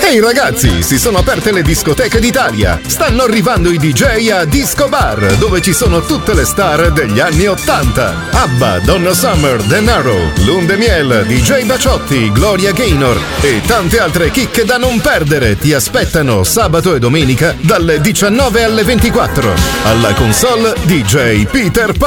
Ehi ragazzi, si sono aperte le discoteche d'Italia. Stanno arrivando i DJ a Disco Bar, dove ci sono tutte le star degli anni 80. ABBA, Donna Summer, The Narrow, Lunde Miel, DJ Baciotti, Gloria Gaynor e tante altre chicche da non perdere ti aspettano sabato e domenica dalle 19 alle 24. Alla console DJ Peter Pan.